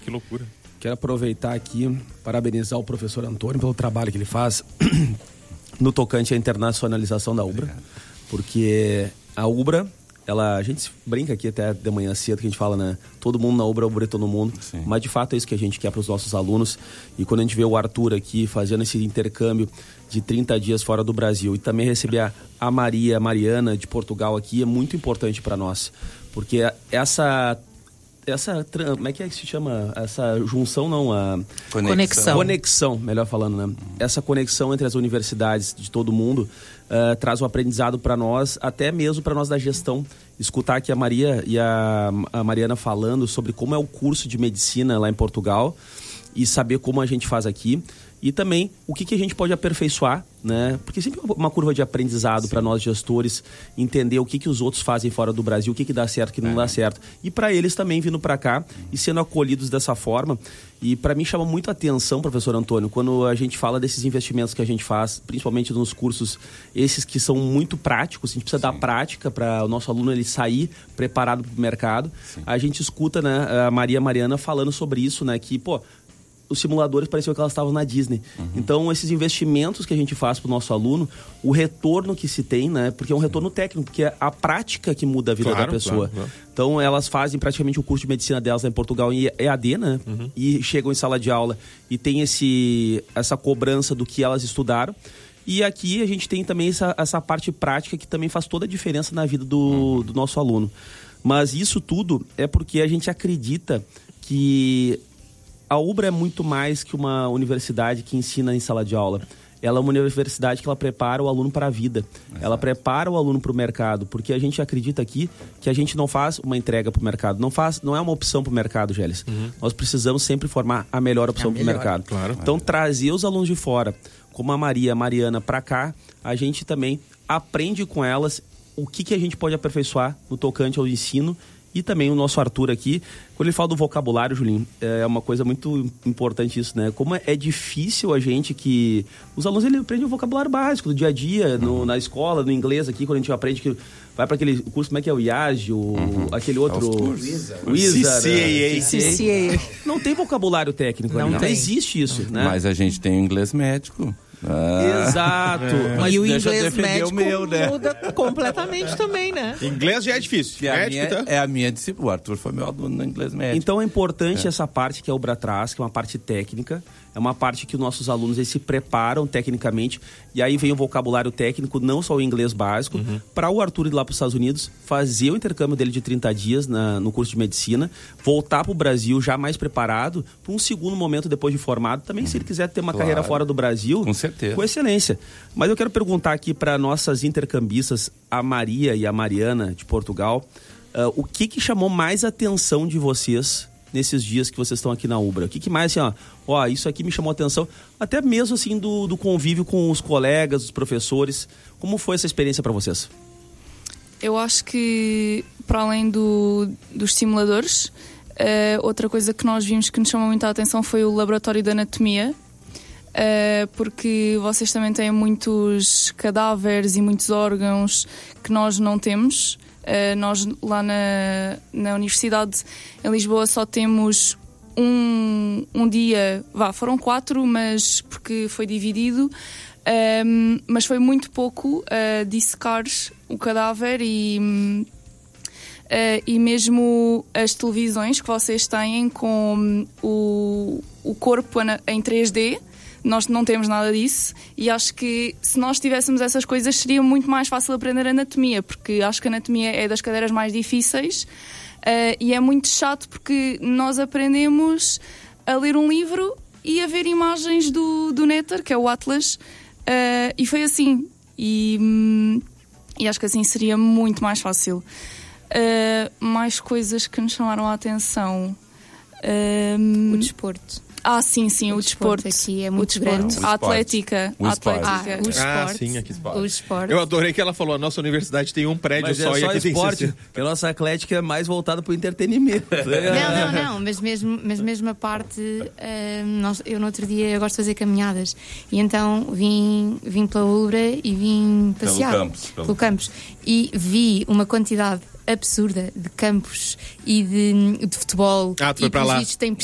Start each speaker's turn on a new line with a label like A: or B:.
A: Que loucura.
B: Quero aproveitar aqui, parabenizar o professor Antônio pelo trabalho que ele faz no tocante à internacionalização da UBRA. Obrigado. Porque a UBRA, a gente brinca aqui até de manhã cedo, que a gente fala, né? Todo mundo na UBRA é todo mundo. Sim. Mas de fato é isso que a gente quer para os nossos alunos. E quando a gente vê o Arthur aqui fazendo esse intercâmbio de 30 dias fora do Brasil e também receber a Mariana de Portugal aqui, é muito importante para nós. Porque como é que se chama? Essa junção, não, a... Conexão, melhor falando, né? Essa conexão entre as universidades de todo mundo traz um aprendizado para nós, até mesmo para nós da gestão. Escutar aqui a Maria e a Mariana falando sobre como é o curso de medicina lá em Portugal e saber como a gente faz aqui. E também o que a gente pode aperfeiçoar, né? Porque sempre é uma curva de aprendizado para nós gestores, entender o que os outros fazem fora do Brasil, o que dá certo, o que não dá certo. E para eles também vindo para cá e sendo acolhidos dessa forma. E para mim chama muito a atenção, professor Antônio, quando a gente fala desses investimentos que a gente faz, principalmente nos cursos, esses que são muito práticos, a gente precisa dar prática para o nosso aluno ele sair preparado para o mercado. Sim. A gente escuta, né, a Mariana falando sobre isso, né, que, os simuladores pareciam que elas estavam na Disney. Então, esses investimentos que a gente faz para o nosso aluno, o retorno que se tem, né? Porque é um retorno técnico, porque é a prática que muda a vida da pessoa. Claro. Então, elas fazem praticamente o curso de medicina delas lá em Portugal em EAD, né? E chegam em sala de aula e tem essa cobrança do que elas estudaram. E aqui a gente tem também essa parte prática que também faz toda a diferença na vida do nosso aluno. Mas isso tudo é porque a gente acredita que a UBRA é muito mais que uma universidade que ensina em sala de aula. Ela é uma universidade que ela prepara o aluno para a vida. Exato. Ela prepara o aluno para o mercado, porque a gente acredita aqui que a gente não faz uma entrega para o mercado, não é uma opção para o mercado, Gélis. Nós precisamos sempre formar a melhor opção para o mercado. Claro. Então, trazer os alunos de fora, como a Mariana, para cá, a gente também aprende com elas o que a gente pode aperfeiçoar no tocante ao ensino. E também o nosso Arthur aqui, quando ele fala do vocabulário, Julinho, é uma coisa muito importante isso, né? Como é difícil a gente que... Os alunos, eles aprendem o vocabulário básico do dia a dia, na escola, no inglês aqui, quando a gente aprende que... Vai para aquele curso, como é que é? O IAG, aquele outro... O CCAA. Não tem vocabulário técnico, não existe isso, né?
C: Mas a gente tem o inglês médico.
B: Exato.
D: Mas e o inglês médico muda completamente também, né?
A: Inglês já é difícil.
C: A minha disciplina. O Arthur foi meu aluno no inglês médico.
B: Então é importante essa parte que a UBRA traz, que é uma parte técnica. É uma parte que os nossos alunos eles se preparam tecnicamente. E aí vem o vocabulário técnico, não só o inglês básico, para o Arthur ir lá para os Estados Unidos, fazer o intercâmbio dele de 30 dias no curso de medicina, voltar para o Brasil já mais preparado, para um segundo momento depois de formado. Também se ele quiser ter uma carreira fora do Brasil,
C: com certeza,
B: com excelência. Mas eu quero perguntar aqui para nossas intercambistas, a Maria e a Mariana de Portugal, o que chamou mais atenção de vocês nesses dias que vocês estão aqui na UBRA? O que mais, assim, isso aqui me chamou a atenção, até mesmo, assim, do convívio com os colegas, os professores. Como foi essa experiência para vocês?
E: Eu acho que, para além dos simuladores, outra coisa que nós vimos que nos chamou muito a atenção foi o laboratório de anatomia, porque vocês também têm muitos cadáveres e muitos órgãos que nós não temos. Nós lá na Universidade em Lisboa só temos um dia, foram 4, mas porque foi dividido, mas foi muito pouco dissecar o cadáver e mesmo as televisões que vocês têm com o corpo em 3D. Nós não temos nada disso e acho que se nós tivéssemos essas coisas seria muito mais fácil aprender anatomia, porque acho que a anatomia é das cadeiras mais difíceis e é muito chato porque nós aprendemos a ler um livro e a ver imagens do Néter, que é o Atlas, e foi assim. E acho que assim seria muito mais fácil. Mais coisas que nos chamaram a atenção.
F: O desporto.
E: Sim, o desporto
F: aqui é muito grande.
E: A atlética.
F: O esporte.
A: Sim, aqui esporte.
F: O esporte.
A: Eu adorei que ela falou, a nossa universidade tem um prédio só e aqui tem
B: esporte, porque a nossa atlética é mais voltada para o entretenimento.
F: Não, mas mesmo a parte, eu no outro dia eu gosto de fazer caminhadas e então vim pela UBRA e vim passear pelo campus e vi uma quantidade absurda de campos e de futebol
A: tu foi para lá.
F: Tem